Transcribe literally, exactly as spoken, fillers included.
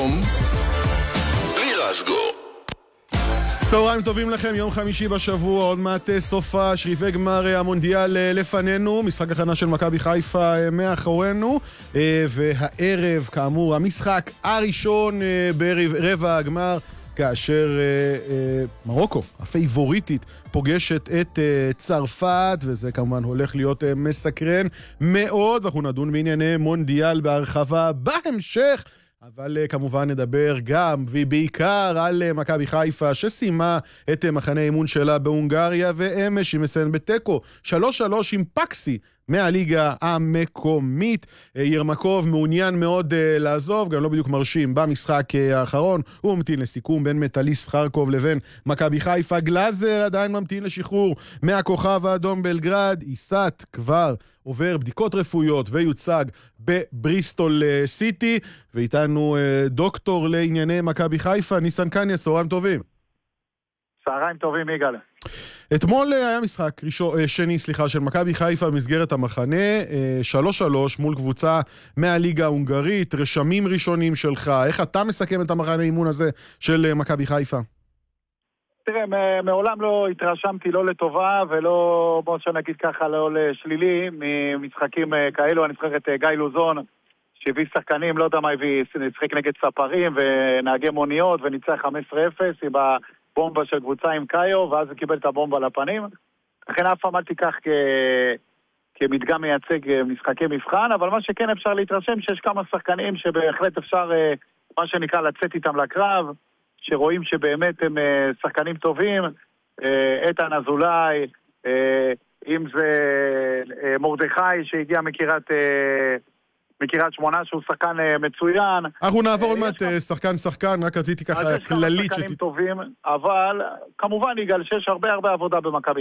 בלי רסגו. צהריים טובים לכם, יום חמישי בשבוע, עוד מעט סופה, שריפי גמר המונדיאל לפנינו, משחק הכנה של מכבי חיפה מאחורינו, והערב כאמור המשחק הראשון ברבע הגמר, כאשר מרוקו, הפייבוריטית, פוגשת את צרפת, וזה כמובן הולך להיות מסקרן מאוד, ואנחנו נדון בענייני מונדיאל בהרחבה בהמשך, אבל כמובן נדבר גם ובעיקר על מכבי חיפה שסיימה את מחנה האימון שלה בהונגריה, ואמש היא מסיימת בתיקו שלוש שלוש עם פקסי מהליגה המקומית. ירמקוב מעוניין מאוד לעזוב, גם לא בדיוק מרשים במשחק האחרון, הוא ממתין לסיכום בין מטליסט חרקוב לבין מכבי חיפה. גלאזר עדיין ממתין לשחרור מהכוכב האדום בלגרד, איסת כבר עובר בדיקות רפואיות ויוצג בבריסטול סיטי, ואיתנו דוקטור לענייני מכבי חיפה, ניסן קניה, צהריים טובים. צהריים טובים, יגאל. אתמול היה משחק ראשון, שני, סליחה, של מכבי חיפה במסגרת המחנה, שלוש שלוש מול קבוצה מהליגה ההונגרית, רשמים ראשונים שלך, איך אתה מסכם את המחנה האימון הזה של מכבי חיפה? תראה, מעולם לא התרשמתי לא לטובה ולא, בוא שנגיד ככה, לא לשלילי, ממשחקים כאלו. אני זוכר את גיא לוזון, שהביא שחקנים, לא יודע מה הביא, נשחק נגד ספרים ונהגי מוניות וניצח חמש עשרה אפס עם הבומבה של קבוצה עם קאיו, ואז הוא קיבל את הבומבה לפנים. לכן אף פעם אל תיקח כ... כמדגם מייצג משחקי מבחן, אבל מה שכן אפשר להתרשם שיש כמה שחקנים שבהחלט אפשר, מה שנקרא, לצאת איתם לקרב, שרואים שבאמת הם שחקנים טובים, איתן אזולאי, אם זה מורדכי שהגיע מקירת מקירת שמונה שהוא שחקן מצוין. אנחנו נעבור עוד מעט שחקן שחקן, רק רציתי ככה כללית. שחקנים טובים, אבל כמובן יגאל שיש הרבה הרבה עבודה במכבי